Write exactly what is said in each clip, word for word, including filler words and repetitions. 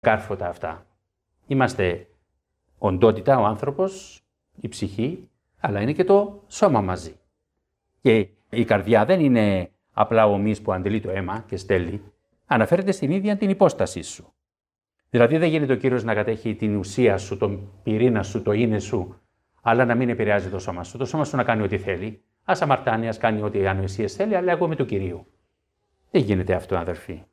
κάρφωτα αυτά. Είμαστε οντότητα, ο άνθρωπος, η ψυχή, αλλά είναι και το σώμα μαζί. Και η καρδιά δεν είναι απλά ο ομής που αντλεί το αίμα και στέλνει, αναφέρεται στην ίδια την υπόστασή σου. Δηλαδή δεν γίνεται ο Κύριος να κατέχει την ουσία σου, τον πυρήνα σου, το είναι σου, αλλά να μην επηρεάζει το σώμα σου. Το σώμα σου να κάνει ό,τι θέλει. Ας αμαρτάνει, ας κάνει ό,τι ανοησίες θέλει, αλλά εγώ είμαι του Κυρίου. Δεν γίνεται αυτό, αδερφοί.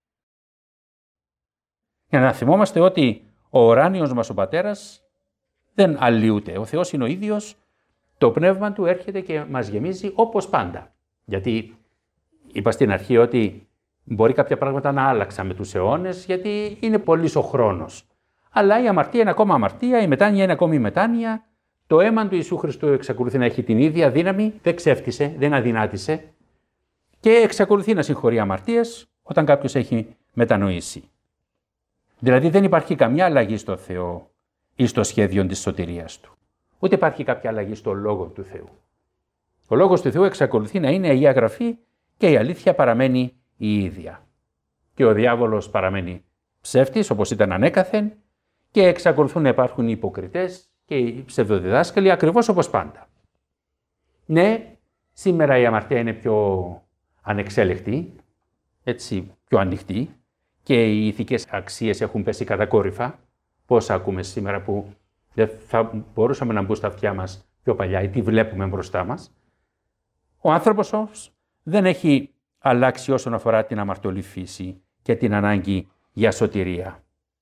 Για να θυμόμαστε ότι ο ουράνιος μας ο Πατέρας δεν αλλοιούται. Ο Θεός είναι ο ίδιος, το πνεύμα του έρχεται και μας γεμίζει όπως πάντα. Γιατί είπα στην αρχή ότι μπορεί κάποια πράγματα να άλλαξαν με τους αιώνες, γιατί είναι πολύς ο χρόνος. Αλλά η αμαρτία είναι ακόμα αμαρτία, η μετάνοια είναι ακόμη μετάνοια. Το αίμα του Ιησού Χριστού εξακολουθεί να έχει την ίδια δύναμη, δεν ξέφτισε, δεν αδυνάτησε και εξακολουθεί να συγχωρεί αμαρτίες όταν κάποιος έχει μετανοήσει. Δηλαδή δεν υπάρχει καμιά αλλαγή στο Θεό ή στο σχέδιο της σωτηρίας Του. Ούτε υπάρχει κάποια αλλαγή στο Λόγο του Θεού. Ο Λόγος του Θεού εξακολουθεί να είναι η Αγία Γραφή και η αλήθεια παραμένει η ίδια. Και ο διάβολος παραμένει ψεύτης όπως ήταν ανέκαθεν και εξακολουθούν να υπάρχουν οι υποκριτές και οι ψευδοδιδάσκαλοι ακριβώς όπως πάντα. Ναι, σήμερα η αμαρτία είναι πιο ανεξέλεκτη, έτσι πιο ανοιχτή και οι ηθικές αξίες έχουν πέσει κατακόρυφα. Πώς ακούμε σήμερα που δεν θα μπορούσαμε να μπουν στα αυτιά μας πιο παλιά ή τι βλέπουμε μπροστά μας. Ο άνθρωπος όμως δεν έχει αλλάξει όσον αφορά την αμαρτωλή φύση και την ανάγκη για σωτηρία.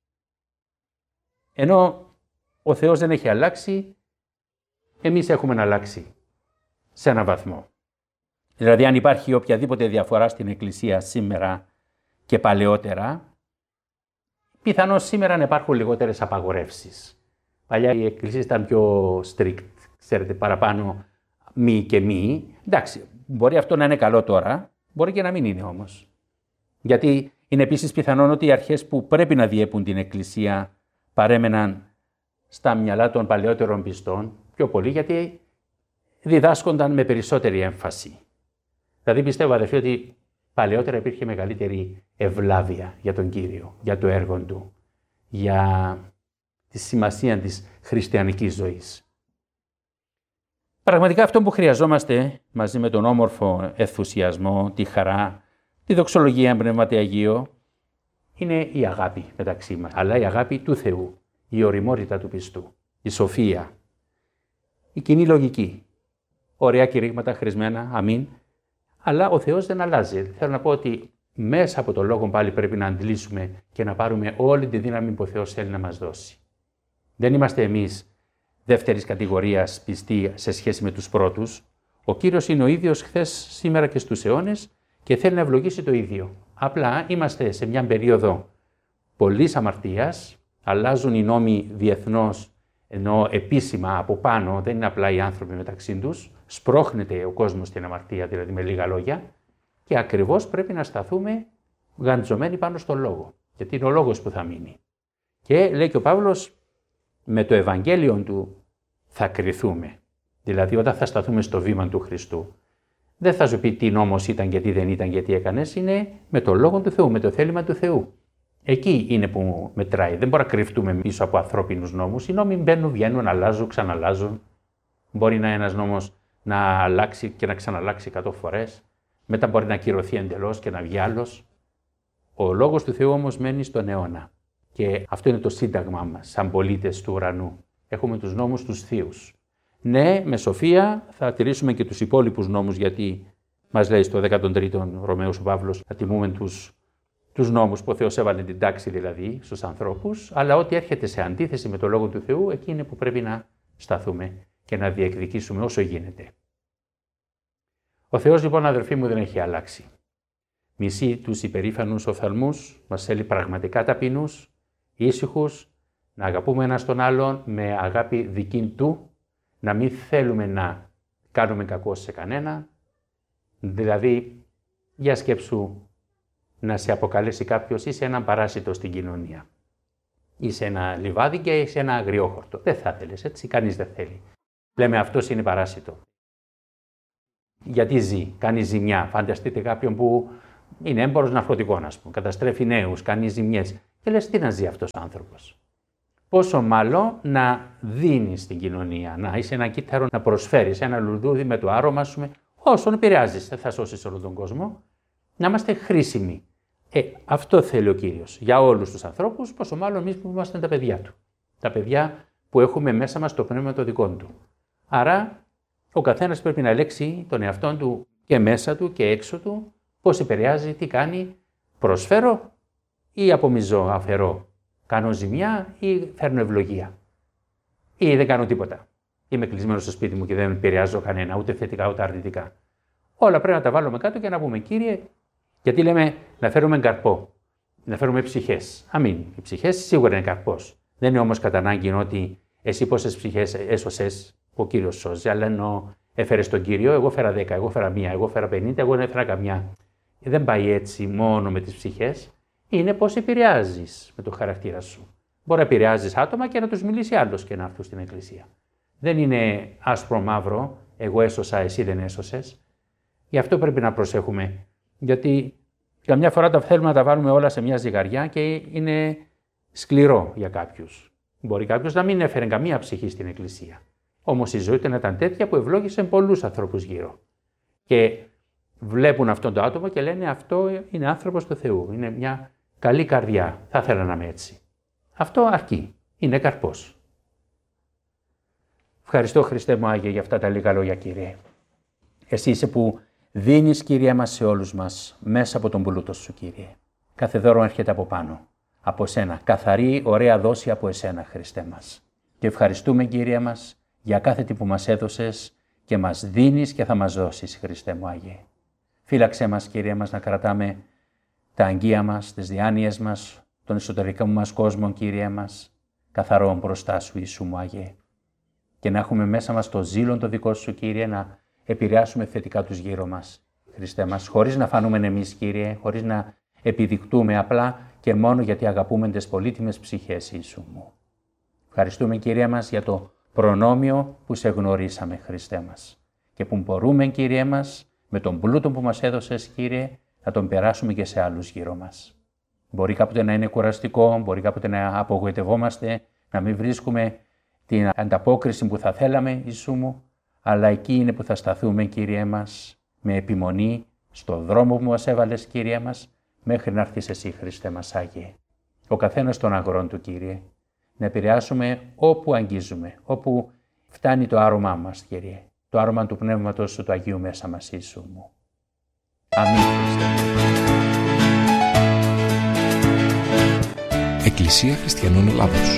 Ενώ ο Θεός δεν έχει αλλάξει, εμείς έχουμε αλλάξει σε έναν βαθμό. Δηλαδή αν υπάρχει οποιαδήποτε διαφορά στην Εκκλησία σήμερα και παλαιότερα, πιθανώς σήμερα να υπάρχουν λιγότερες απαγορεύσεις. Παλιά η Εκκλησία ήταν πιο strict, ξέρετε, παραπάνω μη και μη. Εντάξει, μπορεί αυτό να είναι καλό τώρα, μπορεί και να μην είναι όμως. Γιατί είναι επίσης πιθανόν ότι οι αρχές που πρέπει να διέπουν την Εκκλησία παρέμεναν στα μυαλά των παλαιότερων πιστών πιο πολύ, γιατί διδάσκονταν με περισσότερη έμφαση. Δηλαδή πιστεύω, αδερφοί, ότι παλαιότερα υπήρχε μεγαλύτερη ευλάβεια για τον Κύριο, για το έργο Του, για τη σημασία της χριστιανικής ζωής. Πραγματικά αυτό που χρειαζόμαστε μαζί με τον όμορφο ενθουσιασμό, τη χαρά, τη δοξολογία Πνεύματι Αγίο, είναι η αγάπη μεταξύ μας, αλλά η αγάπη του Θεού, η ωριμότητα του πιστού, η σοφία, η κοινή λογική, ωραία κηρύγματα χρησμένα, αμήν, αλλά ο Θεός δεν αλλάζει. Θέλω να πω ότι μέσα από τον Λόγο πάλι πρέπει να αντλήσουμε και να πάρουμε όλη τη δύναμη που ο Θεός θέλει να μας δώσει. Δεν είμαστε εμείς δεύτερης κατηγορίας πιστοί σε σχέση με τους πρώτους. Ο Κύριος είναι ο ίδιος χθες, σήμερα και στους αιώνες και θέλει να ευλογήσει το ίδιο. Απλά είμαστε σε μια περίοδο πολλής αμαρτίας, αλλάζουν οι νόμοι διεθνώς, ενώ επίσημα από πάνω δεν είναι απλά οι άνθρωποι μεταξύ τους, σπρώχνεται ο κόσμος στην αμαρτία, δηλαδή με λίγα λόγια, και ακριβώς πρέπει να σταθούμε γαντζωμένοι πάνω στον Λόγο, γιατί είναι ο Λόγος που θα μείνει. Και λέει και ο Παύλος, με το Ευαγγέλιο Του θα κριθούμε. Δηλαδή όταν θα σταθούμε στο βήμα του Χριστού, δεν θα σου πει τι νόμος ήταν και τι δεν ήταν και τι έκανες, είναι με το Λόγο του Θεού, με το θέλημα του Θεού. Εκεί είναι που μετράει. Δεν μπορούμε να κρυφτούμε πίσω από ανθρώπινους νόμους. Οι νόμοι μπαίνουν, βγαίνουν, αλλάζουν, ξαναλλάζουν. Μπορεί να ένας νόμος να αλλάξει και να ξαναλλάξει εκατό φορές. Μετά μπορεί να ακυρωθεί εντελώς και να βγει άλλος. Ο Λόγος του Θεού όμως μένει στον αιώνα. Και αυτό είναι το σύνταγμά μας, σαν πολίτες του ουρανού. Έχουμε τους νόμους τους θείους. Ναι, με σοφία θα τηρήσουμε και τους υπόλοιπους νόμους, γιατί μας λέει στο δέκατο τρίτο Ρωμαίος ο Παύλος να τιμούμε τους, τους νόμους που ο Θεός έβαλε την τάξη δηλαδή στους ανθρώπους, αλλά ό,τι έρχεται σε αντίθεση με το Λόγο του Θεού, εκεί είναι που πρέπει να σταθούμε και να διεκδικήσουμε όσο γίνεται. Ο Θεός λοιπόν, αδερφοί μου, δεν έχει αλλάξει. Μισεί τους υπερήφανους οφθαλμούς, μας θέλει πραγματικά ταπεινούς, ήσυχους, να αγαπούμε ένας τον άλλον με αγάπη δική Του, να μην θέλουμε να κάνουμε κακό σε κανένα. Δηλαδή, για σκέψου να σε αποκαλέσει κάποιος είσαι έναν παράσιτο στην κοινωνία. Είσαι ένα λιβάδι και είσαι ένα αγριόχορτο. Δεν θα θέλεις, έτσι, κανείς δεν θέλει. Λέμε αυτός είναι παράσιτο. Γιατί ζει, κάνει ζημιά. Φανταστείτε κάποιον που είναι έμπορος ναρκωτικών, ας πούμε, καταστρέφει νέους, κάνει ζημιές Και λες, τι να ζει αυτός ο άνθρωπος. Πόσο μάλλον να δίνεις στην κοινωνία, να είσαι ένα κύτταρο, να προσφέρεις ένα λουλούδι με το άρωμα σου, όσον επηρεάζεις, δεν θα σώσεις όλο τον κόσμο, να είμαστε χρήσιμοι. Ε, αυτό θέλει ο Κύριος για όλους τους ανθρώπους, πόσο μάλλον εμείς που είμαστε τα παιδιά του. Τα παιδιά που έχουμε μέσα μας το πνεύμα το δικό του. Άρα, ο καθένας πρέπει να ελέγξει τον εαυτό του και μέσα του και έξω του, πώς επηρεάζει, τι κάνει, προσφέρω ή απομυζώ, αφαιρώ. Κάνω ζημιά ή φέρνω ευλογία. Ή δεν κάνω τίποτα. Είμαι κλεισμένος στο σπίτι μου και δεν επηρεάζω κανένα, ούτε θετικά ούτε αρνητικά. Όλα πρέπει να τα βάλουμε κάτω και να πούμε, Κύριε, γιατί λέμε να φέρουμε καρπό, να φέρουμε ψυχές. Αμήν. Οι ψυχές σίγουρα είναι καρπός. Δεν είναι όμως κατά ανάγκη ότι εσύ πόσες ψυχές έσωσες, ο Κύριος σώζει, αλλά ενώ έφερες τον Κύριο, εγώ φέρα δέκα, εγώ φέρα μία, εγώ φέρα πενήντα, εγώ δεν έφερα καμιά. Δεν πάει έτσι μόνο με τις ψυχές. Είναι πώς επηρεάζεις με το χαρακτήρα σου. Μπορεί να επηρεάζεις άτομα και να τους μιλήσει άλλος και να έρθουν στην εκκλησία. Δεν είναι άσπρο μαύρο, εγώ έσωσα, εσύ δεν έσωσες. Γι' αυτό πρέπει να προσέχουμε. Γιατί καμιά φορά τα θέλουμε να τα βάλουμε όλα σε μια ζυγαριά και είναι σκληρό για κάποιους. Μπορεί κάποιος να μην έφερε καμία ψυχή στην εκκλησία. Όμως η ζωή του ήταν τέτοια που ευλόγησε πολλούς ανθρώπους γύρω. Και βλέπουν αυτόν το άτομο και λένε αυτό είναι άνθρωπος του Θεού. Είναι μια καλή καρδιά. Θα ήθελα να είμαι έτσι. Αυτό αρκεί. Είναι καρπός. Ευχαριστώ Χριστέ μου Άγιε για αυτά τα λίγα λόγια, Κύριε. Εσύ είσαι που δίνεις, Κύριε μας, σε όλους μας μέσα από τον πλούτο σου, Κύριε. Κάθε δώρο έρχεται από πάνω. Από σένα. Καθαρή, ωραία δόση από εσένα, Χριστέ μας. Και ευχαριστούμε, Κύριε μας, για κάθε τι που μας έδωσες και μας δίνεις και θα μας δώσεις, Χριστέ μου Άγιε. Φύλαξέ μας, Κύριε μας, να κρατάμε τα αγγεία μας, τις διάνοιες μας, τον εσωτερικό μας κόσμο, Κύριε μας, καθαρό μπροστά σου, Ιησού μου Άγιε. Και να έχουμε μέσα μας το ζήλον το δικό σου, Κύριε, να επηρεάσουμε θετικά τους γύρω μας, Χριστέ μας, χωρίς να φανούμε εμείς, Κύριε, χωρίς να επιδεικτούμε απλά και μόνο γιατί αγαπούμε τις πολύτιμες ψυχές, Ιησού μου. Ευχαριστούμε, Κύριε μας, για το προνόμιο που σε γνωρίσαμε, Χριστέ μας, και που μπορούμε, Κύριε μας, με τον πλούτο που μας έδωσες, Κύριε, να τον περάσουμε και σε άλλους γύρω μας. Μπορεί κάποτε να είναι κουραστικό, μπορεί κάποτε να απογοητευόμαστε, να μην βρίσκουμε την ανταπόκριση που θα θέλαμε, Ιησού μου, αλλά εκεί είναι που θα σταθούμε, Κύριε μας, με επιμονή, στο δρόμο που μας έβαλες, Κύριε μας, μέχρι να έρθεις εσύ, Χριστέ μας Άγιε. Ο καθένας των αγρών του, Κύριε, να επηρεάσουμε όπου αγγίζουμε, όπου φτάνει το άρωμά μας, Κύριε, το άρωμα του Πνεύματος σου, του Αγίου μέσα μας, Ιησού μου. Αμήν, Χριστέ. Εκκλησία Χριστιανών Ελλάδος.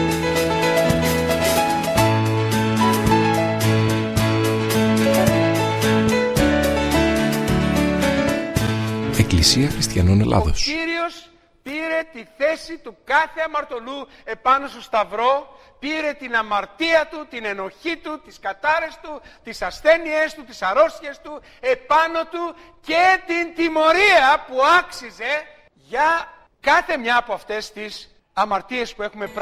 Εκκλησία Χριστιανών Ελλάδος. Ο Κύριος πήρε τη θέση του κάθε αμαρτωλού επάνω στο σταυρό, πήρε την αμαρτία του, την ενοχή του, τις κατάρες του, τις ασθένειές του, τις αρρώστιες του επάνω του και την τιμωρία που άξιζε για κάθε μια από αυτές τις αμαρτίες που έχουμε πράξει.